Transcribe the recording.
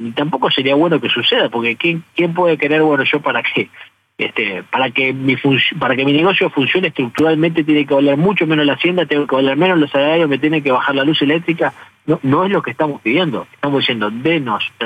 y tampoco sería bueno que suceda, porque ¿quién puede querer, bueno, yo para que mi negocio funcione estructuralmente tiene que valer mucho menos la hacienda, tengo que valer menos los salarios, me tiene que bajar la luz eléctrica? No, no es lo que estamos pidiendo. Estamos diciendo, denos